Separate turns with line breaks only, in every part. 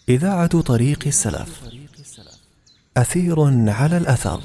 إذاعة طريق السلف. أثير على الأثر.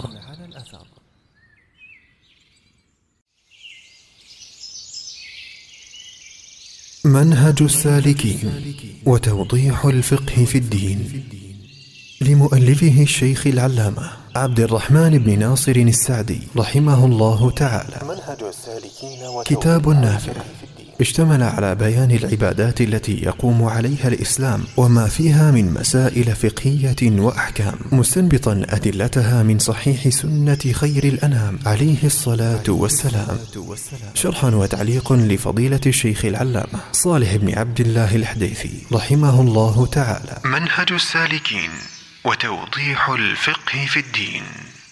منهج السالكين وتوضيح الفقه في الدين، لمؤلفه الشيخ العلامة عبد الرحمن بن ناصر السعدي رحمه الله تعالى. منهج السالكين كتاب نافع اشتمل على بيان العبادات التي يقوم عليها الإسلام وما فيها من مسائل فقهية وأحكام، مستنبطا أدلتها من صحيح سنة خير الأنام عليه الصلاة والسلام، شرحا وتعليق لفضيلة الشيخ العلامة صالح بن عبد الله الحديثي رحمه الله تعالى. منهج السالكين وتوضيح الفقه في الدين.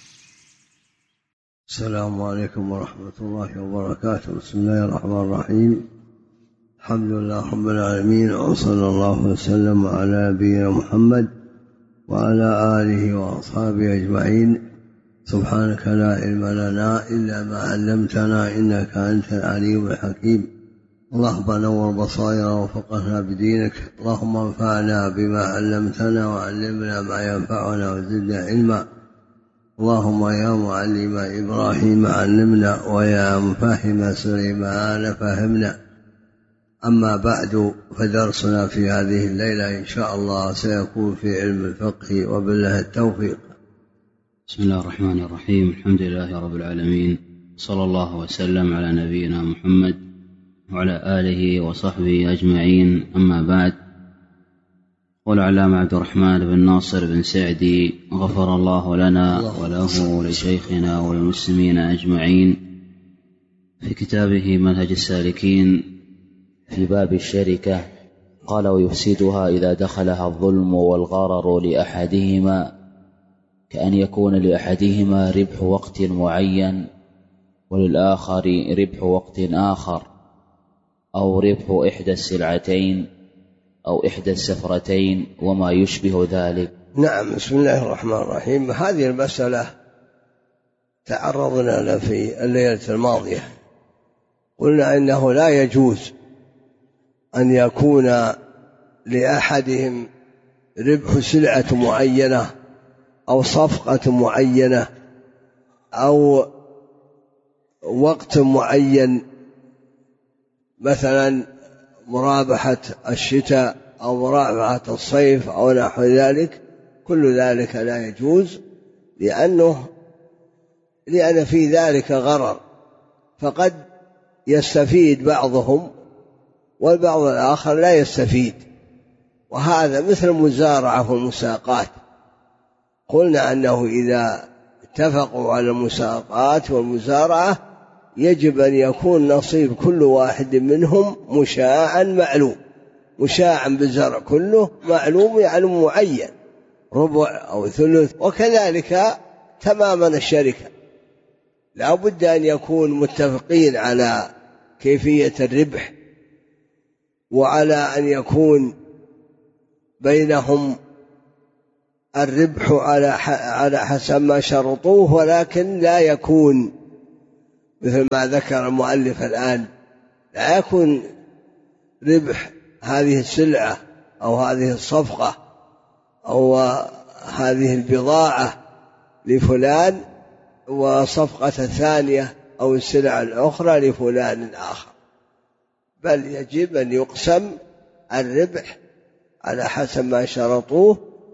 السلام عليكم ورحمة الله وبركاته. بسم الله الرحمن الرحيم. الحمد لله رب العالمين، وصلى الله وسلم على نبينا محمد وعلى آله وأصحابه أجمعين. سبحانك لا علم لنا إلا ما علمتنا إنك أنت العليم الحكيم. اللهم نور بصائرنا وفقهنا بدينك. اللهم انفعنا بما علمتنا وعلمنا ما ينفعنا وزدنا علما. اللهم يا معلم إبراهيم علمنا، ويا مفهم سليمان فهمنا. أما بعد، فدرسنا في هذه الليلة إن شاء الله سيكون في علم الفقه، وبالله التوفيق.
بسم الله الرحمن الرحيم. الحمد لله رب العالمين، صلى الله وسلم على نبينا محمد وعلى آله وصحبه أجمعين. أما بعد، قال العلامة عبد الرحمن بن ناصر بن سعدي غفر الله لنا وله ولشيخنا والمسلمين أجمعين في كتابه منهج السالكين في باب الشركة، قال: ويفسدها إذا دخلها الظلم والغرر لأحدهما، كأن يكون لأحدهما ربح وقت معين وللآخر ربح وقت آخر، أو ربح إحدى السلعتين أو إحدى السفرتين وما يشبه ذلك.
نعم. بسم الله الرحمن الرحيم. هذه المسألة تعرضنا لها في الليلة الماضية. قلنا إنه لا يجوز أن يكون لأحدهم ربح سلعة معينة أو صفقة معينة أو وقت معين، مثلا مرابحة الشتاء أو مرابحة الصيف أو نحو ذلك. كل ذلك لا يجوز، لأن في ذلك غرر، فقد يستفيد بعضهم والبعض الآخر لا يستفيد. وهذا مثل المزارعة والمساقات. قلنا أنه إذا اتفقوا على المساقات والمزارعة يجب أن يكون نصيب كل واحد منهم مشاعا معلوم، مشاعا بالزرع كله معلوم، يعني معين، ربع أو ثلث. وكذلك تماما الشركة لا بد أن يكون متفقين على كيفية الربح، وعلى أن يكون بينهم الربح على حسب ما شرطوه، ولكن لا يكون مثل ما ذكر المؤلف الآن، لا يكون ربح هذه السلعة أو هذه الصفقة أو هذه البضاعة لفلان وصفقة الثانية أو السلعة الأخرى لفلان آخر، بل يجب أن يقسم الربح على حسب ما شرطوه،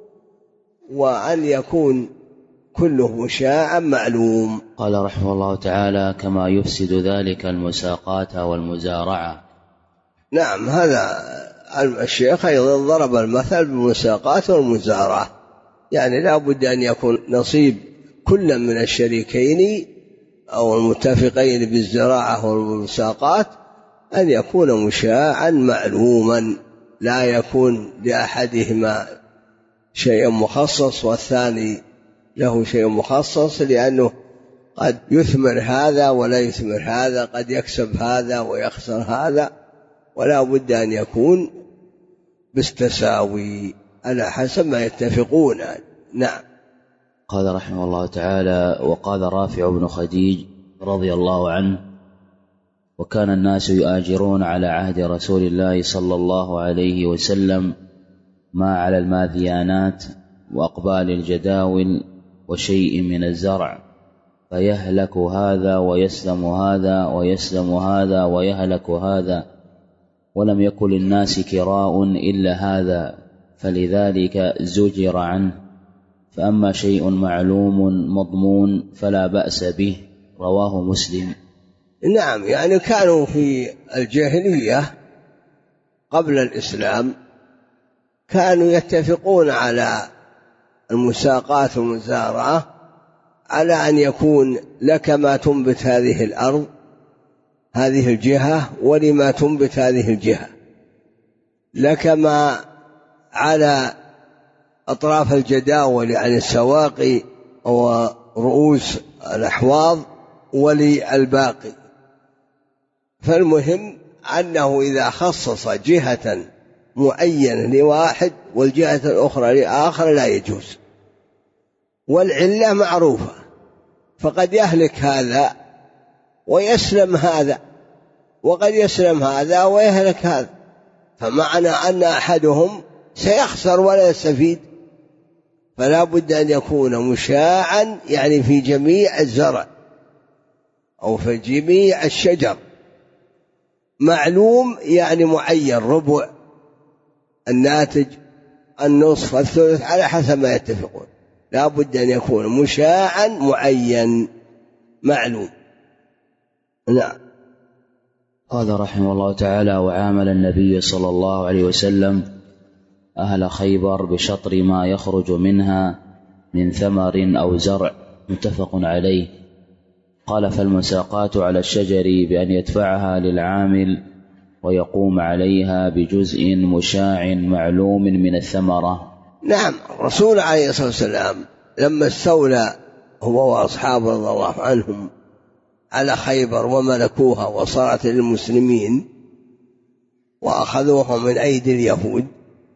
وأن يكون كله مشاعا معلوم.
قال رحمه الله تعالى: كما يفسد ذلك المساقات والمزارعة.
نعم، هذا الشيخ أيضا ضرب المثل بالمساقات والمزارعة، يعني لا بد أن يكون نصيب كل من الشريكين أو المتفقين بالزراعة والمساقات أن يكون مشاعا معلوما، لا يكون لأحدهما شيء مخصص والثاني له شيء مخصص، لأنه قد يثمر هذا ولا يثمر هذا، قد يكسب هذا ويخسر هذا، ولا بد أن يكون بالتساوي على حسب ما يتفقون. نعم.
قال رحمه الله تعالى: وقال رافع بن خديج رضي الله عنه: وكان الناس يؤاجرون على عهد رسول الله صلى الله عليه وسلم ما على الماذيانات وأقبال الجداول وشيء من الزرع، فيهلك هذا ويسلم هذا ويسلم هذا ويهلك هذا، ولم يكن للناس كراء إلا هذا، فلذلك زجر عنه. فأما شيء معلوم مضمون فلا بأس به. رواه مسلم.
نعم، يعني كانوا في الجاهلية قبل الإسلام كانوا يتفقون على المساقات والمزارعة على أن يكون لك ما تنبت هذه الأرض هذه الجهة، ولما تنبت هذه الجهة، لك ما على أطراف الجداول يعني السواقي ورؤوس الأحواض وللباقي. فالمهم أنه إذا خصص جهة معينة لواحد والجهة الأخرى لآخر لا يجوز، والعلة معروفة، فقد يهلك هذا ويسلم هذا، وقد يسلم هذا ويهلك هذا، فمعنى أن أحدهم سيخسر ولا يستفيد. فلا بد أن يكون مشاعا يعني في جميع الزرع أو في جميع الشجر، معلوم يعني معين، ربع، الناتج، النصف، الثلث، على حسب ما يتفقون. لا بد أن يكون مشاعا معين معلوم. نعم.
قال رحمه الله تعالى: وعامل النبي صلى الله عليه وسلم أهل خيبر بشطر ما يخرج منها من ثمر أو زرع. متفق عليه. قال: فالمساقات على الشجر بأن يدفعها للعامل ويقوم عليها بجزء مشاع معلوم من الثمرة.
نعم، الرسول عليه الصلاة والسلام لما استولى هو وأصحابه رضي الله عنهم على خيبر وملكوها وصارت للمسلمين وأخذوها من أيدي اليهود،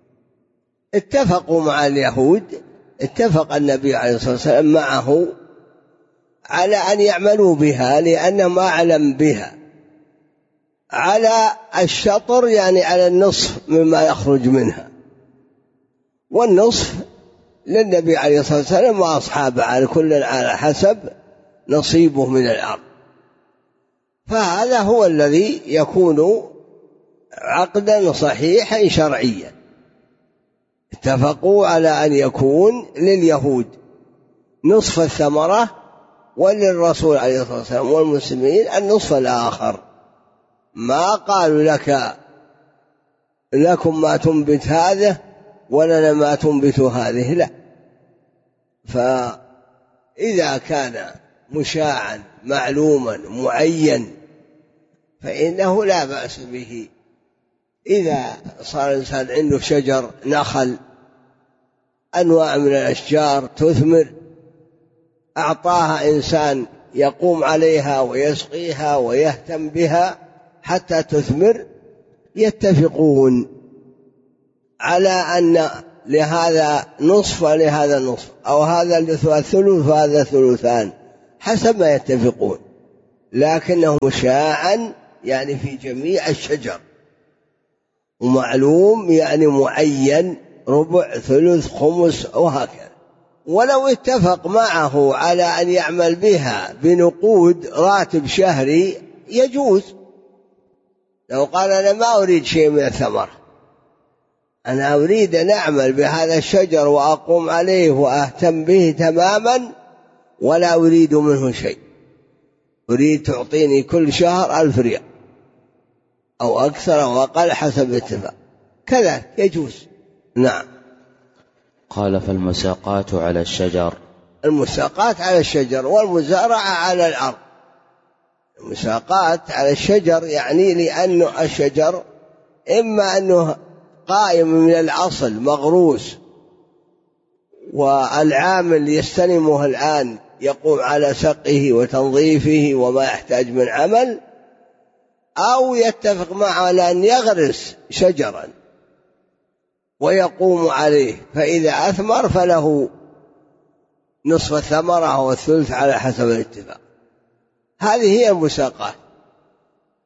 اتفقوا مع اليهود، اتفق النبي عليه الصلاة والسلام معه على أن يعملوا بها لأنهم أعلم بها، على الشطر يعني على النصف مما يخرج منها، والنصف للنبي عليه الصلاة والسلام وأصحابه على كل على حسب نصيبه من الأرض. فهذا هو الذي يكون عقدا صحيحا شرعيا. اتفقوا على أن يكون لليهود نصف الثمرة وللرسول عليه الصلاة والسلام والمسلمين النصف الآخر. ما قالوا لكم ما تنبت هذا ولنا ما تنبت هذه، لا. فإذا كان مشاعا معلوما معين فإنه لا بأس به. إذا صار الإنسان عنده شجر نخل، أنواع من الأشجار تثمر، أعطاها إنسان يقوم عليها ويسقيها ويهتم بها حتى تثمر، يتفقون على أن لهذا نصف ولهذا نصف، أو هذا ثلث وهذا ثلثان، حسب ما يتفقون، لكنه مشاعا يعني في جميع الشجر، ومعلوم يعني معين، ربع، ثلث، خمس، وهكذا. ولو اتفق معه على أن يعمل بها بنقود راتب شهري يجوز. لو قال: أنا ما أريد شيء من الثمر، أنا أريد أن أعمل بهذا الشجر وأقوم عليه وأهتم به تماما ولا أريد منه شيء، أريد تعطيني كل شهر 1000 ريال أو أكثر أو أقل حسب الاتفاق، كذا يجوز. نعم.
قال: فالمساقات على الشجر.
المساقات على الشجر والمزارعة على الأرض. المساقات على الشجر يعني لأن الشجر إما أنه قائم من الأصل مغروس والعامل يستلمه الآن يقوم على سقه وتنظيفه وما يحتاج من عمل، أو يتفق معه على أن يغرس شجرا ويقوم عليه، فإذا أثمر فله نصف الثمرة أو الثلث على حسب الاتفاق. هذه هي المساقات.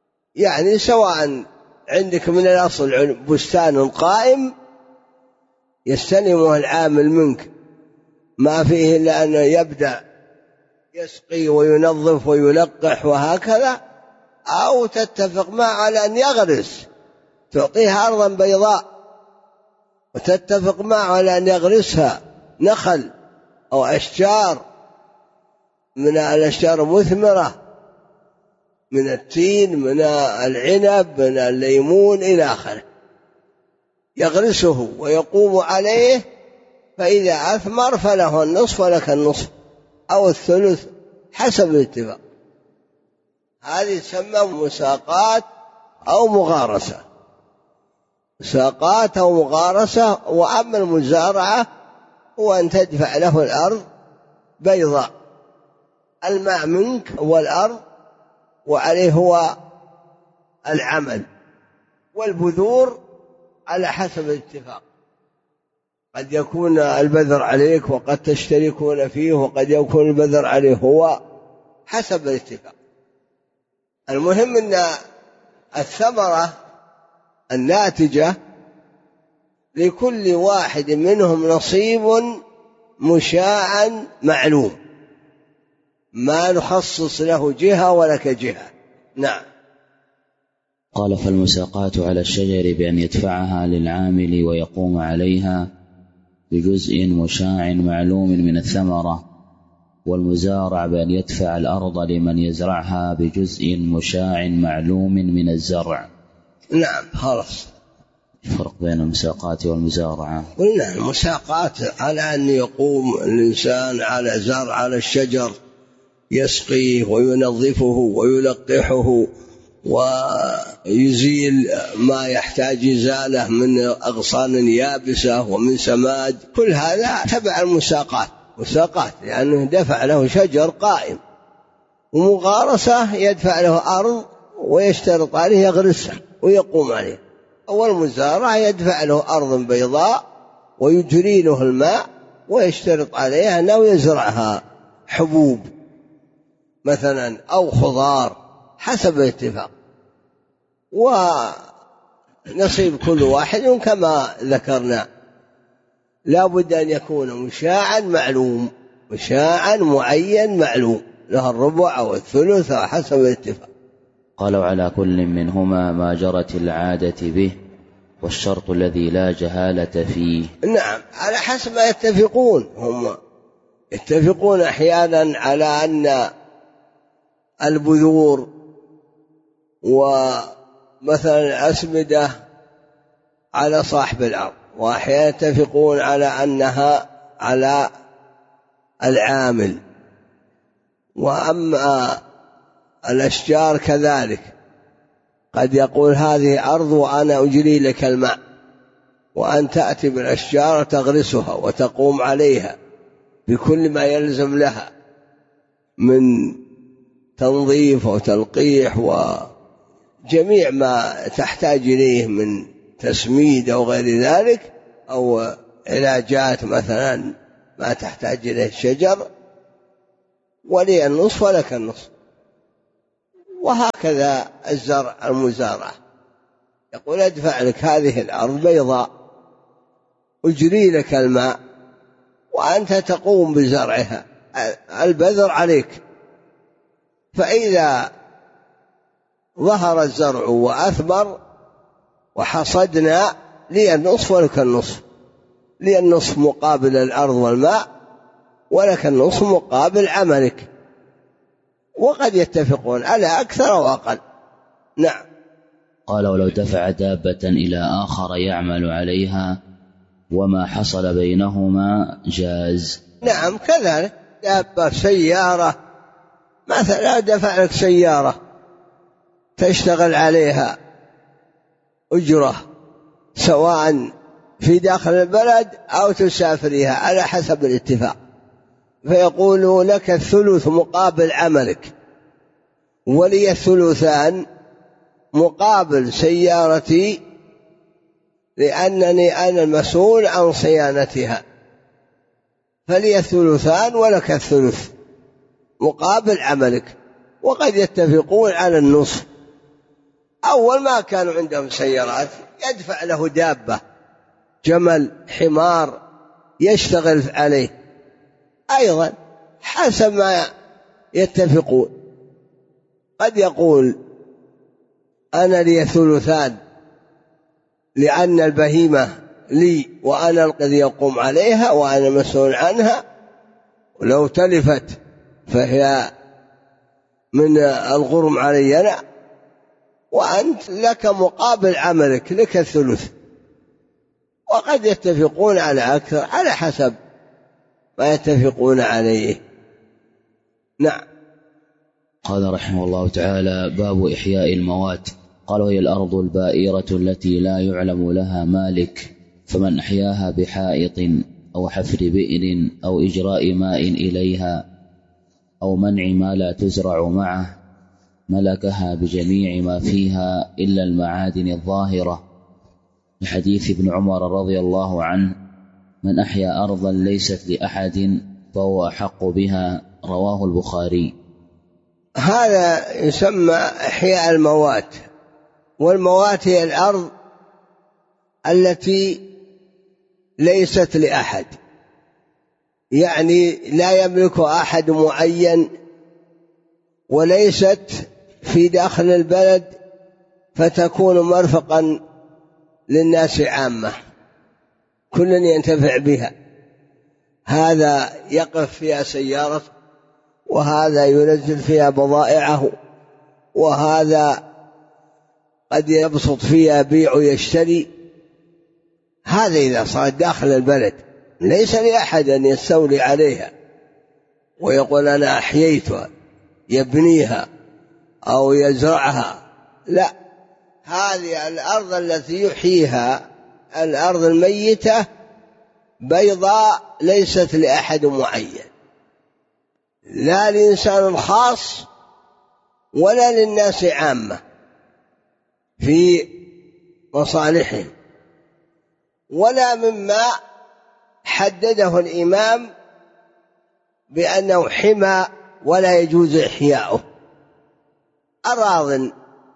يعني سواء عندك من الأصل بستان قائم يستلمه العامل منك، ما فيه إلا أن يبدأ يسقي وينظف ويلقح وهكذا، أو تتفق معه على أن يغرس، تعطيه أرضا بيضاء وتتفق معه على أن يغرسها نخل أو أشجار من الأشجار المثمرة، من التين، من العنب، من الليمون إلى آخره، يغرسه ويقوم عليه، فإذا أثمر فله النصف ولك النصف أو الثلث حسب الاتفاق. هذه تسمى مساقات أو مغارسة، مساقات أو مغارسة. وأما المزارعة هو أن تدفع له الأرض بيضاء، الماء منك والأرض، وعليه هو العمل، والبذور على حسب الاتفاق، قد يكون البذر عليك وقد تشتركون فيه، وقد يكون البذر عليه هو، حسب الاتفاق. المهم أن الثمرة الناتجة لكل واحد منهم نصيب مشاعا معلوم، ما نخصص له جهة ولك جهة. نعم.
قال: فالمساقات على الشجر بأن يدفعها للعامل ويقوم عليها بجزء مشاع معلوم من الثمرة، والمزارع بأن يدفع الأرض لمن يزرعها بجزء مشاع معلوم من الزرع.
نعم. خلاص.
الفرق بين المساقات والمزارعة.
قلنا المساقات على أن يقوم الإنسان على زرع على الشجر، يسقيه وينظفه ويلقحه ويزيل ما يحتاج إزالة من أغصان يابسة ومن سماد، كل هذا تبع المساقات، مساقات لأنه دفع له شجر قائم. ومغارسة يدفع له أرض ويشترط عليه يغرسها ويقوم عليه. أول مزارع يدفع له أرض بيضاء ويجري له الماء ويشترط عليها أنه يزرعها حبوب مثلا أو خضار حسب الاتفاق، ونصيب كل واحد كما ذكرنا، لا بد أن يكون مشاعا معلوم، مشاعا معين معلوم، له الربع أو الثلث حسب الاتفاق.
قالوا: على كل منهما ما جرت العادة به، والشرط الذي لا جهالة فيه.
نعم، على حسب ما يتفقون. هم يتفقون أحيانا على أن البذور ومثلا الأسمدة على صاحب الأرض، وأحيانا يتفقون على أنها على العامل. وأما الأشجار كذلك، قد يقول هذه أرض وأنا أجري لك الماء، وأن تأتي بالأشجار تغرسها وتقوم عليها بكل ما يلزم لها من تنظيف وتلقيح وجميع ما تحتاج إليه من تسميد أو غير ذلك، أو علاجات مثلا ما تحتاج إليه الشجر، ولي النصف ولك النصف. وهكذا الزرع المزارع، يقول أدفع لك هذه الأرض بيضاء، أجري لك الماء، وأنت تقوم بزرعها، البذر عليك، فإذا ظهر الزرع وأثمر وحصدنا لي النصف ولك النصف، لي النصف مقابل الأرض والماء، ولك النصف مقابل عملك. وقد يتفقون على أكثر أو أقل. نعم.
قال: ولو دفع دابة إلى آخر يعمل عليها وما حصل بينهما جاز.
نعم كذلك، دابة سيارة مثلا، دفع لك سيارة تشتغل عليها أجرة، سواء في داخل البلد أو تسافريها على حسب الاتفاق، فيقول لك الثلث مقابل عملك، ولي الثلثان مقابل سيارتي لأنني أنا المسؤول عن صيانتها، فلي الثلثان ولك الثلث مقابل عملك. وقد يتفقون على النصف. أول ما كانوا عندهم سيارات يدفع له دابة جمل حمار يشتغل عليه أيضا حسب ما يتفقون. قد يقول أنا لي ثلثان لأن البهيمة لي وأنا الذي يقوم عليها وأنا مسؤول عنها، ولو تلفت فهي من الغرم علي أنا، وأنت لك مقابل عملك لك الثلث. وقد يتفقون على أكثر على حسب ما يتفقون عليه. نعم.
قال رحمه الله تعالى: باب إحياء الموات. قال: وهي الأرض البائرة التي لا يعلم لها مالك، فمن أحياها بحائط أو حفر بئر أو إجراء ماء إليها أو منع ما لا تزرع معه ملكها بجميع ما فيها إلا المعادن الظاهرة، لحديث ابن عمر رضي الله عنه: من أحيا أرضا ليست لأحد فهو أحق بها، رواه البخاري.
هذا يسمى إحياء الموات. والموات هي الأرض التي ليست لأحد، يعني لا يملك أحد معين، وليست في داخل البلد فتكون مرفقا للناس عامة كل ينتفع بها. هذا يقف فيها سيارته، وهذا ينزل فيها بضائعه، وهذا قد يبسط فيها بيع ويشتري. هذا إذا صار داخل البلد ليس لأحد أن يستولي عليها ويقول أنا أحييتها يبنيها أو يزرعها، لا، هذه الأرض التي يحييها الأرض الميتة بيضاء ليست لأحد معين، لا لإنسان خاص ولا للناس عامة في مصالحهم، ولا مما حدده الإمام بأنه حمى ولا يجوز إحياؤه. أراضٍ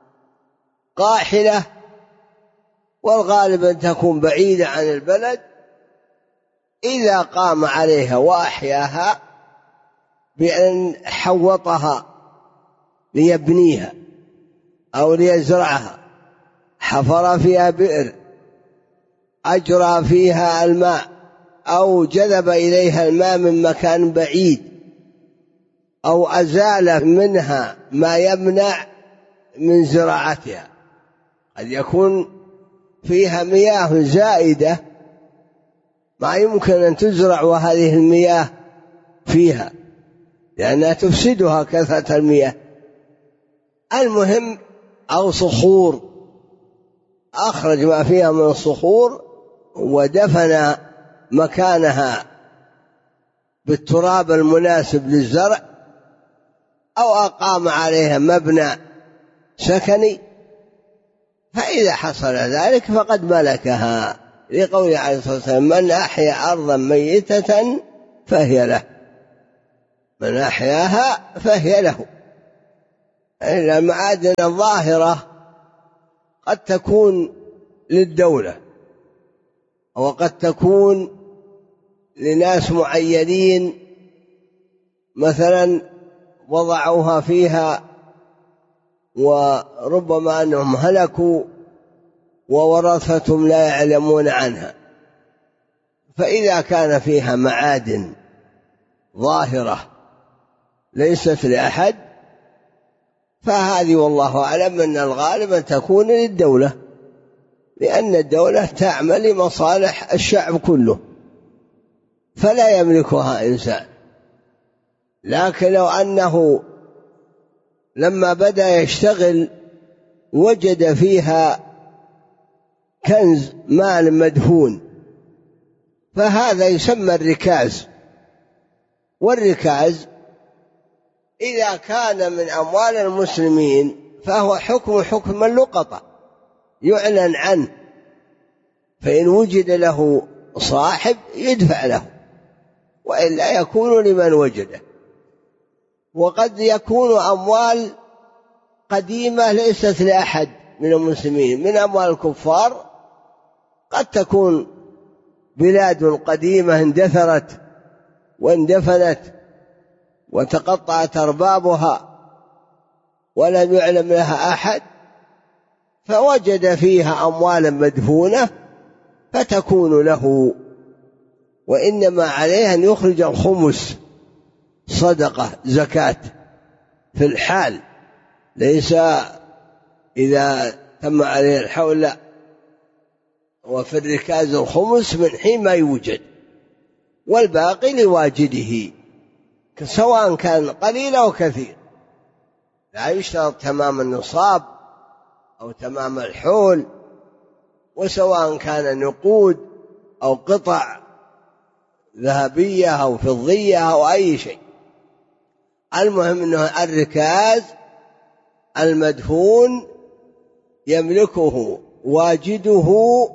قاحلة والغالب أن تكون بعيدة عن البلد، إذا قام عليها وأحياها بأن حوطها ليبنيها أو ليزرعها، حفر فيها بئر، أجرى فيها الماء أو جذب إليها الماء من مكان بعيد، أو أزال منها ما يمنع من زراعتها. قد يكون فيها مياه زائدة ما يمكن أن تزرع وهذه المياه فيها لأنها تفسدها كثرة المياه. المهم، أو صخور، أخرج ما فيها من الصخور ودفن مكانها بالتراب المناسب للزرع، أو أقام عليها مبنى سكني، فإذا حصل ذلك فقد ملكها، لقوله عليه الصلاة والسلام: من أحيا أرضا ميتة فهي له، من أحياها فهي له. المعادن الظاهرة قد تكون للدولة وقد تكون لناس معينين، مثلا وضعوها فيها وربما أنهم هلكوا وورثتهم لا يعلمون عنها. فإذا كان فيها معادن ظاهرة ليست لأحد فهذه والله أعلم أن الغالب أن تكون للدولة، لأن الدولة تعمل لمصالح الشعب كله فلا يملكها إنسان. لكن لو أنه لما بدأ يشتغل وجد فيها كنز مال مدفون فهذا يسمى الركاز. والركاز إذا كان من أموال المسلمين فهو حكم اللقطة يعلن عنه، فإن وجد له صاحب يدفع له، وإلا يكون لمن وجده. وقد يكون أموال قديمة ليست لأحد من المسلمين، من أموال الكفار قد تكون بلاد قديمة اندثرت واندفنت وتقطعت أربابها ولم يعلم لها أحد، فوجد فيها أموالا مدفونة فتكون له، وإنما عليه أن يخرج الخمس صدقة زكاة في الحال، ليس إذا تم عليه الحول، لا، وفي الركاز الخمس من حين ما يوجد، والباقي لواجده سواء كان قليل أو كثير، لا يشترط تمام النصاب أو تمام الحول، وسواء كان نقود أو قطع ذهبية أو فضية أو أي شيء، المهم أنه الركاز المدفون يملكه واجده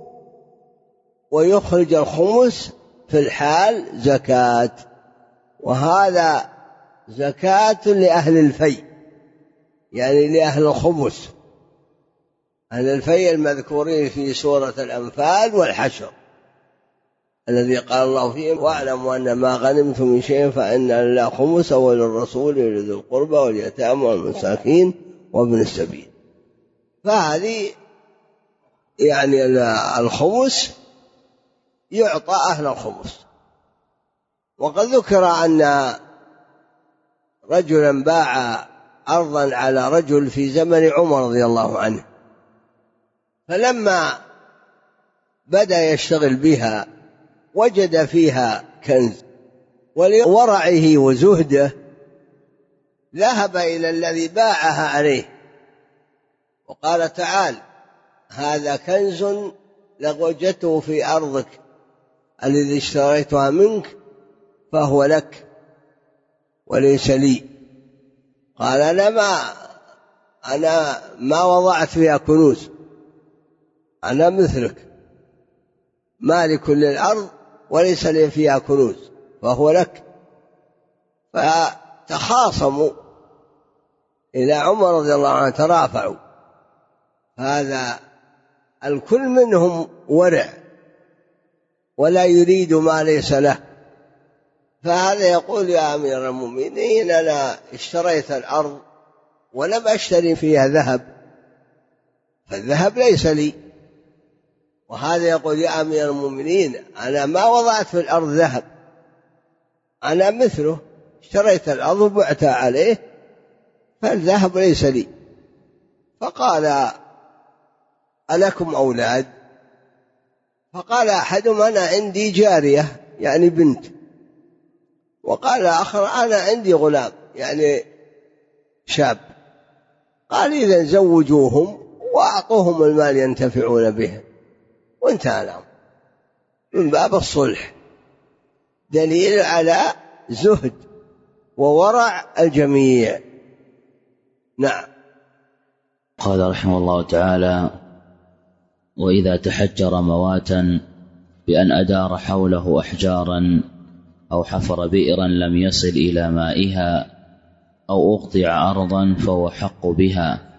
ويخرج الخمس في الحال زكاة، وهذا زكاة لأهل الفيء، يعني لأهل الخمس، أهل الفيء المذكورين في سورة الأنفال والحشر الذي قال الله فيه: واعلموا أن ما غنمتم من شيء فإن لله خمسه وللرسول ولذي القربى واليتامى والمساكين وابن السبيل. فهذه يعني الخمس يعطى أهل الخمس. وقد ذكر أن رجلا باع أرضا على رجل في زمن عمر رضي الله عنه، فلما بدأ يشتغل بها وجد فيها كنز، ولورعه وزهده ذهب إلى الذي باعها عليه وقال: تعال، هذا كنز لوجدته في أرضك الذي اشتريتها منك، فهو لك وليس لي. قال: أنا ما وضعت فيها كنوز، أنا مثلك مالك للأرض وليس لي فيها كنوز، فهو لك. فتخاصموا إلى عمر رضي الله عنه، ترافعوا، هذا الكل منهم ورع ولا يريد ما ليس له. فهذا يقول: يا أمير المؤمنين، أنا اشتريت الأرض ولم أشتري فيها ذهب، فالذهب ليس لي. وهذا يقول: يا أمير المؤمنين، أنا ما وضعت في الأرض ذهب، أنا مثله، اشتريت الأرض وبعتها عليه، فالذهب ليس لي. فقال: ألكم أولاد؟ فقال أحدهم: أنا عندي جارية، يعني بنت. وقال آخر: أنا عندي غلام، يعني شاب. قال: إذن زوجوهم وأعطوهم المال ينتفعون به، وانتهى الأمر، من باب الصلح، دليل على زهد وورع الجميع. نعم.
قال رحمه الله تعالى: وإذا تحجر مواتا بأن أدار حوله أحجارا أو حفر بئرا لم يصل إلى مائها أو أقطع أرضا فهو حق بها،